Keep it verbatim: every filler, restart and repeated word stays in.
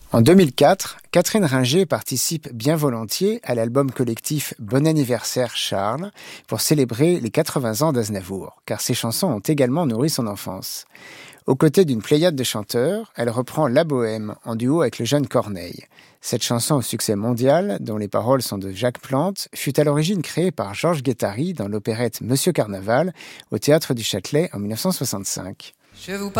En deux mille quatre, Catherine Ringer participe bien volontiers à l'album collectif Bon anniversaire Charles pour célébrer les quatre-vingts ans d'Aznavour, car ses chansons ont également nourri son enfance. Aux côtés d'une pléiade de chanteurs, elle reprend La Bohème en duo avec le jeune Corneille. Cette chanson au succès mondial, dont les paroles sont de Jacques Plante, fut à l'origine créée par Georges Guettari dans l'opérette Monsieur Carnaval au Théâtre du Châtelet en dix-neuf cent soixante-cinq. Je vous